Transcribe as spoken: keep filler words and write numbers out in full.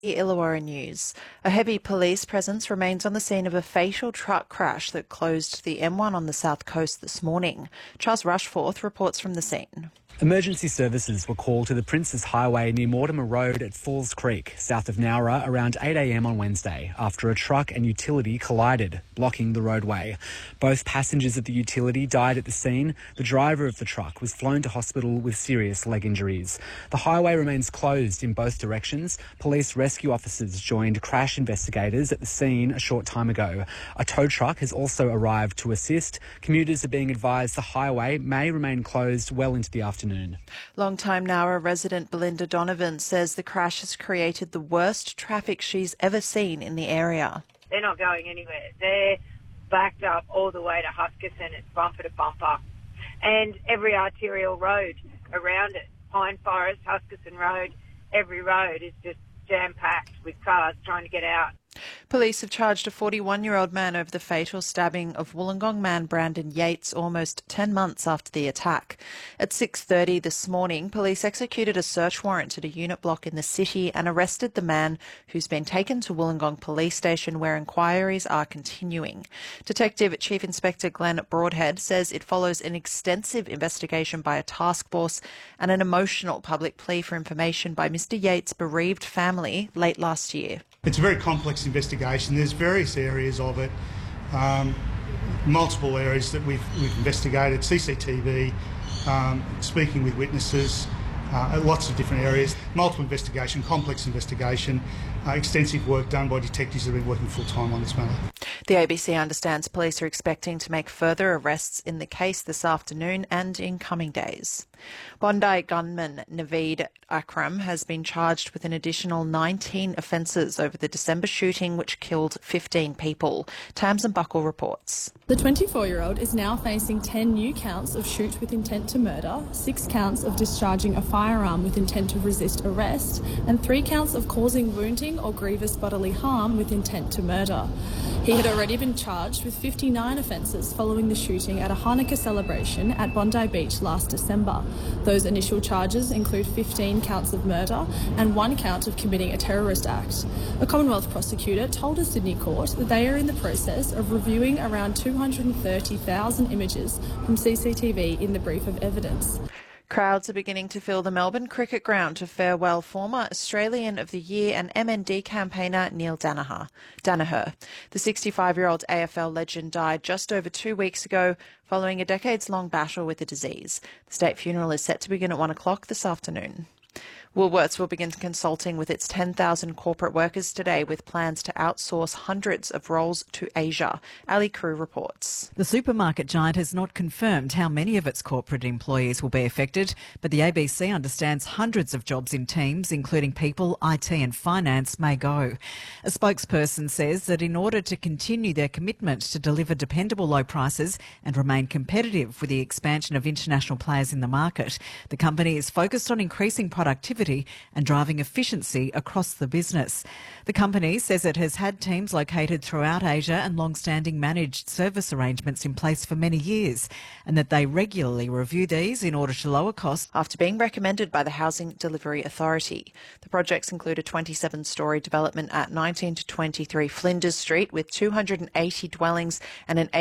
The Illawarra News. A heavy police presence remains on the scene of a fatal truck crash that closed the M one on the south coast this morning. Charles Rushforth reports from the scene. Emergency services were called to the Princes Highway near Mortimer Road at Falls Creek, south of Nowra, around eight a m on Wednesday after a truck and utility collided, blocking the roadway. Both passengers of the utility died at the scene. The driver of the truck was flown to hospital with serious leg injuries. The highway remains closed in both directions. Police rescue officers joined crash investigators at the scene a short time ago. A tow truck has also arrived to assist. Commuters are being advised the highway may remain closed well into the afternoon. Long-time Nowra resident Belinda Donovan says the crash has created the worst traffic she's ever seen in the area. They're not going anywhere. They're backed up all the way to Huskisson. It's bumper to bumper. And every arterial road around it, Pine Forest, Huskisson Road, every road is just jam-packed with cars trying to get out. Police have charged a forty-one-year-old man over the fatal stabbing of Wollongong man Brandon Yates almost ten months after the attack. At six thirty this morning, police executed a search warrant at a unit block in the city and arrested the man, who's been taken to Wollongong Police Station where inquiries are continuing. Detective Chief Inspector Glenn Broadhead says it follows an extensive investigation by a task force and an emotional public plea for information by Mister Yates' bereaved family late last year. It's a very complex investigation. There's various areas of it, um, multiple areas that we've, we've investigated, C C T V, um, speaking with witnesses, uh, lots of different areas, multiple investigation, complex investigation, uh, extensive work done by detectives that have been working full-time on this matter. The A B C understands police are expecting to make further arrests in the case this afternoon and in coming days. Bondi gunman Naveed Akram has been charged with an additional nineteen offences over the December shooting which killed fifteen people. Tamsin Buckle reports. The twenty-four-year-old is now facing ten new counts of shoot with intent to murder, six counts of discharging a firearm with intent to resist arrest, and three counts of causing wounding or grievous bodily harm with intent to murder. He had already been charged with fifty-nine offences following the shooting at a Hanukkah celebration at Bondi Beach last December. Those initial charges include fifteen counts of murder and one count of committing a terrorist act. A Commonwealth prosecutor told a Sydney court that they are in the process of reviewing around two hundred thirty thousand images from C C T V in the brief of evidence. Crowds are beginning to fill the Melbourne Cricket Ground to farewell former Australian of the Year and M N D campaigner Neil Danaher. Danaher. The sixty-five-year-old A F L legend died just over two weeks ago following a decades-long battle with the disease. The state funeral is set to begin at one o'clock this afternoon. Woolworths will begin consulting with its ten thousand corporate workers today with plans to outsource hundreds of roles to Asia. Ali Crew reports. The supermarket giant has not confirmed how many of its corporate employees will be affected, but the A B C understands hundreds of jobs in teams, including people, I T and finance, may go. A spokesperson says that in order to continue their commitment to deliver dependable low prices and remain competitive with the expansion of international players in the market, the company is focused on increasing productivity and driving efficiency across the business. The company says it has had teams located throughout Asia and long-standing managed service arrangements in place for many years, and that they regularly review these in order to lower costs after being recommended by the Housing Delivery Authority. The projects include a twenty-seven storey development at nineteen to twenty-three Flinders Street with two hundred eighty dwellings and an